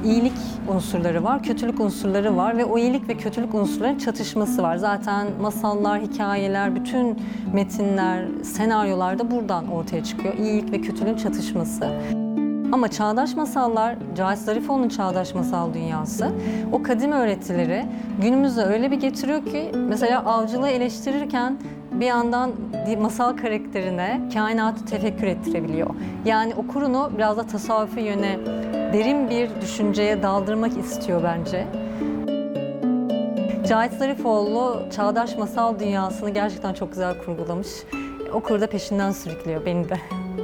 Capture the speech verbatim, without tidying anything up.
iyilik unsurları var, kötülük unsurları var ve o iyilik ve kötülük unsurlarının çatışması var. Zaten masallar, hikayeler, bütün metinler, senaryolar da buradan ortaya çıkıyor. İyilik ve kötülüğün çatışması. Ama çağdaş masallar, Cahit Zarifoğlu'nun çağdaş masal dünyası, o kadim öğretileri günümüze öyle bir getiriyor ki, mesela avcılığı eleştirirken bir yandan masal karakterine kainatı tefekkür ettirebiliyor. Yani okurunu biraz da tasavvufi yöne, derin bir düşünceye daldırmak istiyor bence. Cahit Zarifoğlu çağdaş masal dünyasını gerçekten çok güzel kurgulamış. Okuru da peşinden sürüklüyor, beni de.